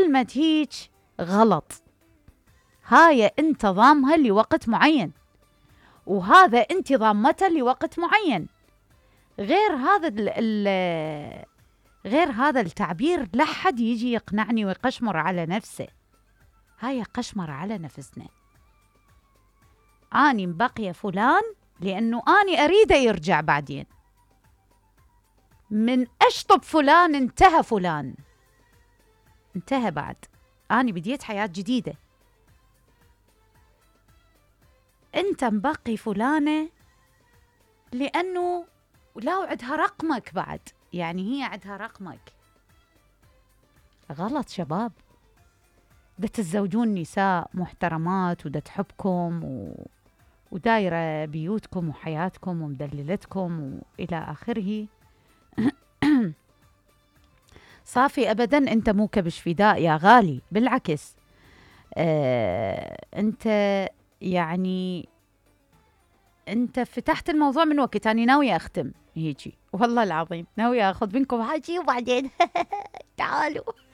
كلمة هيك غلط، هاي أنت ضامها لوقت معين، وهذا أنت ضامته لوقت معين. غير هذا التعبير لا حد يجي يقنعني ويقشمر على نفسه. هاي قشمر على نفسنا. أني مبقية فلان لأنه أني أريده يرجع بعدين. من أشطب فلان انتهى فلان، انتهى بعد. أني بديت حياة جديدة. أنت مبقي فلانة لأنه لو عدها رقمك بعد، يعني هي عدها رقمك. غلط شباب. دا تتزوجون نساء محترمات ودا تحبكم ودايرة بيوتكم وحياتكم ومدللتكم وإلى آخره. صافي أبدا أنت مو كبش فداء يا غالي، بالعكس. أنت يعني أنت فتحت الموضوع من وقت أنا ناوية أختم هيجي، والله العظيم ناوية أخذ منكم حاجي وبعدين تعالوا.